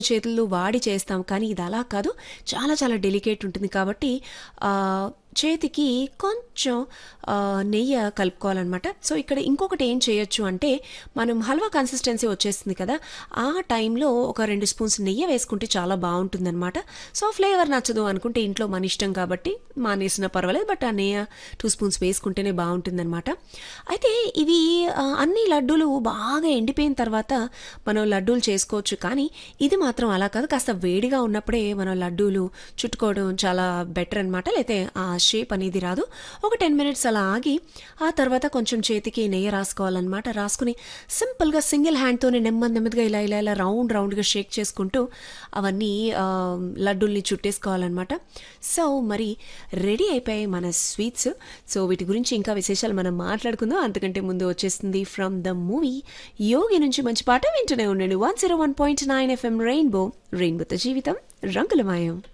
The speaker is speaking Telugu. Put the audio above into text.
చేతులు వాడి చేస్తాం. కానీ ఇది అలా కాదు. చాలా చాలా డెలికేట్ ఉంటుంది కాబట్టి చేతికి కొంచెం నెయ్యి కలుపుకోవాలన్నమాట. సో ఇక్కడ ఇంకొకటి ఏం చేయొచ్చు అంటే మనం హల్వా కన్సిస్టెన్సీ వచ్చేస్తుంది కదా, ఆ టైంలో ఒక 2 స్పూన్స్ నెయ్యి వేసుకుంటే చాలా బాగుంటుందన్నమాట. సో ఫ్లేవర్ నచ్చదు అనుకుంటే ఇంట్లో మన ఇష్టం కాబట్టి మానేసినా పర్వాలేదు, బట్ ఆ నెయ్యి 2 స్పూన్స్ వేసుకుంటేనే బాగుంటుందన్నమాట. అయితే ఇవి అన్ని లడ్డూలు బాగా ఎండిపోయిన తర్వాత మనం లడ్డూలు చేసుకోవచ్చు. కానీ ఇది మాత్రం అలా కాదు, కాస్త వేడిగా ఉన్నప్పుడే మనం లడ్డూలు చుట్టుకోవడం చాలా బెటర్ అనమాట. లేతే ఆ షేప్ అనేది రాదు. ఒక 10 మినిట్స్ అలా ఆగి ఆ తర్వాత కొంచెం చేతికి నెయ్యి రాసుకోవాలన్నమాట. రాసుకుని సింపుల్గా సింగిల్ హ్యాండ్తోనే నెమ్మదిగా ఇలా ఇలా ఇలా రౌండ్గా షేక్ చేసుకుంటూ అవన్నీ లడ్డూల్ని చుట్టేసుకోవాలన్నమాట. సో మరి రెడీ అయిపోయాయి మన స్వీట్స్. సో వీటి గురించి ఇంకా విశేషాలు మనం మాట్లాడుకుందాం. అంతకంటే ముందు వచ్చేస్తుంది ఫ్రమ్ ద మూవీ యోగి నుంచి మంచి పాట వింటూనే ఉండండి. 101.9 FM రెయిన్బోతో జీవితం రంగులమయం.